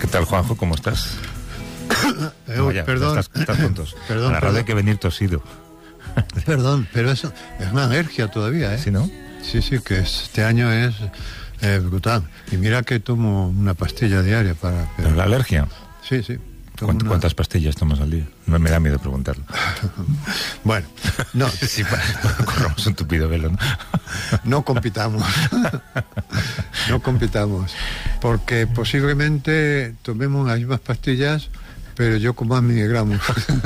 ¿Qué tal, Juanjo? ¿Cómo estás? Perdón. Estás tontos. Perdón, a la radio hay que venir tosido. Perdón, pero eso es una alergia todavía, ¿eh? ¿Sí, no? Sí, que este año es brutal. Y mira que tomo una pastilla diaria para... ¿Pero la alergia? Sí. ¿Cuántas pastillas tomas al día? No me da miedo preguntarlo. Bueno, no. Sí, corramos un tupido velo, ¿no? No compitamos. No compitamos. Porque posiblemente tomemos las mismas pastillas, pero yo con más miligramos.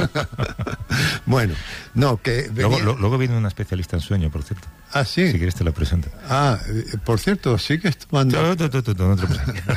Bueno, no, que... Luego viene una especialista en sueño, por cierto. Ah, sí. Si quieres te la presento. Por cierto, sigues tomando... No te preocupes.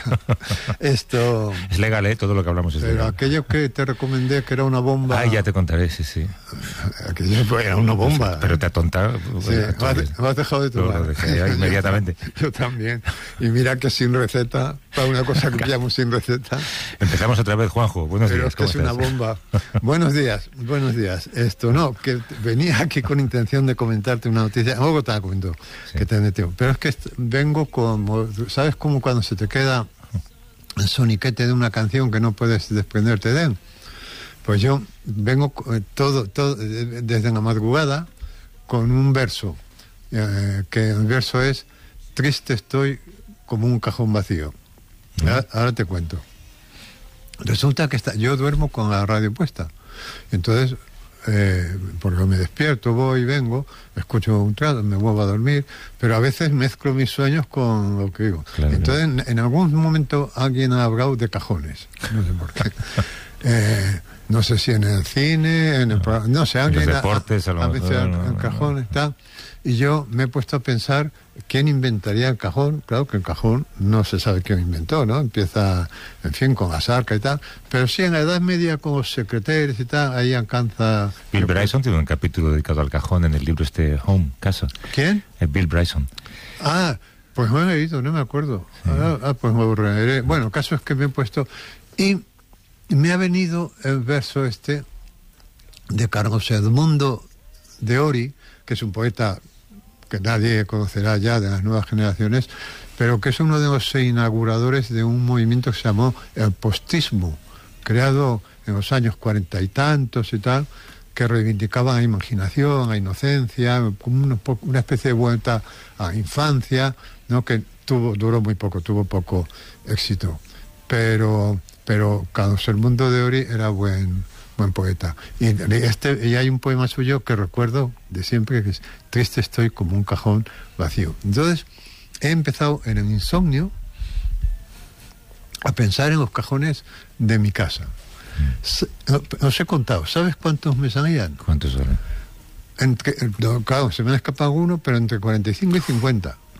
Esto... Es legal, todo lo que hablamos es pero legal. Aquello que te recomendé, que era una bomba... Ah, ya te contaré, sí. Aquello era una bomba. Pero te ha tontado... Sí, me has dejado de tomar. Lo dejé ya inmediatamente. Yo también. Y mira que sin receta, para una cosa que pillamos sin receta... Empezamos otra vez, Juanjo. Buenos días. Pero es que es una bomba. Buenos días. Esto no, que venía aquí con intención de comentarte una noticia. Luego te la comento, sí. Que te metió. Pero es que vengo como... ¿Sabes cómo cuando se te queda el soniquete de una canción que no puedes desprenderte de él? Pues yo vengo todo desde la madrugada con un verso, que el verso es: triste estoy como un cajón vacío. Ahora te cuento. Resulta que yo duermo con la radio puesta. Entonces, porque me despierto, voy y vengo, escucho un trato, me vuelvo a dormir, pero a veces mezclo mis sueños con lo que digo. Claro. Entonces, en algún momento alguien ha hablado de cajones. No sé por qué. No sé si en el cine, en el programa, no sé, alguien los deportes, a veces el cajón está. Y yo me he puesto a pensar quién inventaría el cajón. Claro que el cajón no se sabe quién inventó, ¿no? Empieza, en fin, con las arcas y tal. Pero sí, en la Edad Media, con los secretarios y tal, ahí alcanza... Bill Bryson tiene un capítulo dedicado al cajón en el libro Home, Casa. ¿Quién? Bill Bryson. Pues me he leído, no me acuerdo. Sí. Pues me aburriré. Bueno, el caso es que me he puesto... Y me ha venido el verso de Carlos Edmundo de Ori, que es un poeta que nadie conocerá ya de las nuevas generaciones, pero que es uno de los inauguradores de un movimiento que se llamó el postismo, creado en los años 40 y tantos y tal, que reivindicaba la imaginación, la inocencia, como una especie de vuelta a la infancia, ¿no? Que duró muy poco, tuvo poco éxito. Pero Carlos Edmundo de Ori era buen poeta. Y hay un poema suyo que recuerdo de siempre, que es: triste estoy como un cajón vacío. Entonces he empezado en el insomnio a pensar en los cajones de mi casa. Os he contado, ¿sabes cuántos me salían? ¿Cuántos salen? Claro, se me ha escapado uno, pero entre 45 y 50.